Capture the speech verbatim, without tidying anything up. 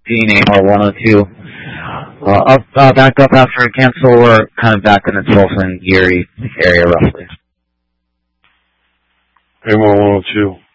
being AMOR one oh two. Uh, up, uh, back up after a cancel, or kind of back in the Tulsa and Geary area roughly? AMOR one oh two.